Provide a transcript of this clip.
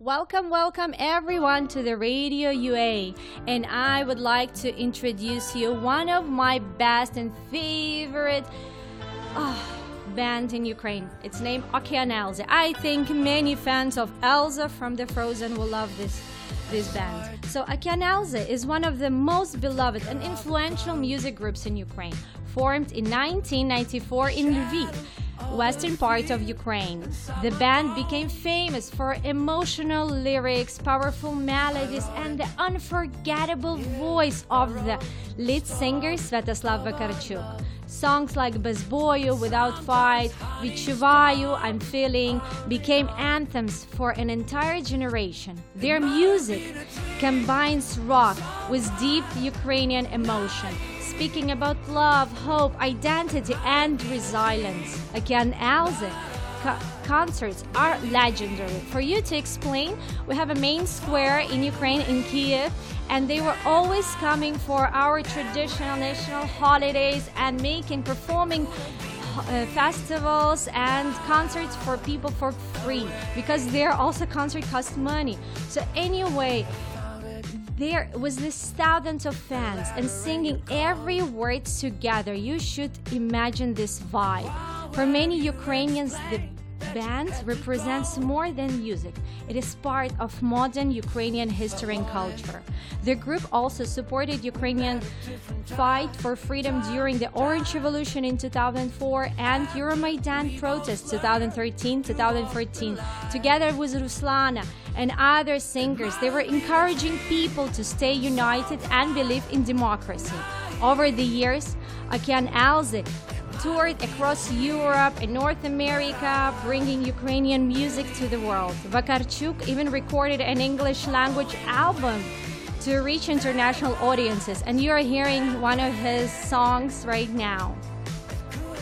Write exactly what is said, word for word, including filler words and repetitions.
Welcome, welcome everyone to the Radio U A, and I would like to introduce you one of my best and favorite oh, band in Ukraine. It's named Okean Elzy. I think many fans of Elsa from the Frozen will love this this band. So Okean Elzy is one of the most beloved and influential music groups in Ukraine, formed in nineteen ninety-four in Lviv, western part of Ukraine. The band became famous for emotional lyrics, powerful melodies, and the unforgettable voice of the lead singer Sviatoslav Vakarchuk. Songs like Bez boyu, Without Fight, Відчуваю, I'm Feeling became anthems for an entire generation. Their music combines rock with deep Ukrainian emotion, speaking about love, hope, identity, and resilience. Okean Elzy co concerts are legendary. For you to explain, we have a main square in Ukraine, in Kiev, and they were always coming for our traditional national holidays and making, performing uh, festivals and concerts for people for free, because their also concert cost money. So anyway, there was this thousands of fans and singing every word together. You should imagine this vibe. For many Ukrainians, the band represents more than music. It is part of modern Ukrainian history and culture. The group also supported Ukrainian fight for freedom during the Orange Revolution in two thousand four and Euromaidan protests twenty thirteen to twenty fourteen. Together with Ruslana and other singers, they were encouraging people to stay united and believe in democracy. Over the years, Okean Elzy toured across Europe and North America, bringing Ukrainian music to the world. Vakarchuk even recorded an English language album to reach international audiences, and you are hearing one of his songs right now.